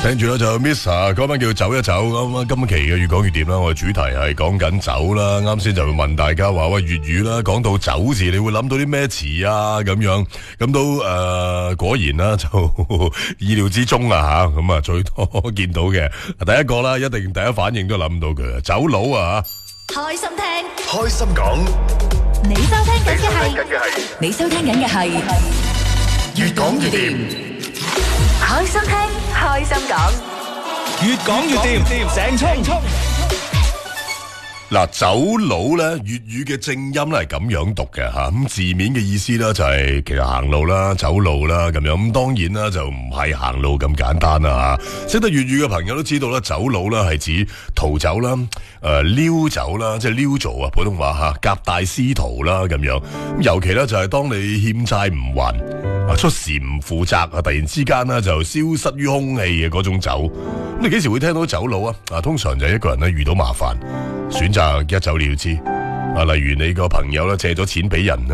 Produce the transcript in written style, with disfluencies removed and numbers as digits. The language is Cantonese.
聽住啦就 Miss 嗰班叫走一走咁今期嘅越講越掂啦，我哋主題係講緊走啦。啱先就會問大家話喂粵語啦，講到走字你會諗到啲咩詞啊咁樣，咁都果然啦就意料之中啊吓，咁啊最多見到嘅第一個啦，一定第一反應都諗到佢走佬啊， 開心聽， 開心講， 你收聽緊嘅係越講越掂， 開心聽，開心講， 越講越掂，鄭聰。 嗱，走佬咧粵語嘅正音咧係咁樣讀嘅吓，咁字面嘅意思咧就係其實行路啦、走路啦咁樣，咁當然啦就唔係行路咁簡單啦吓。識得粵語嘅朋友都知道啦，走佬啦係指逃走啦、溜走啦，即係溜做啊，普通話吓，夾帶私逃啦咁樣。咁尤其咧就係當你欠債唔還、出事唔負責啊，突然之間呢就消失於空氣嘅嗰種走。咁你幾時會聽到走佬啊？通常就係一個人咧遇到麻煩，選擇一走了之。例如你個朋友咧借咗錢俾人。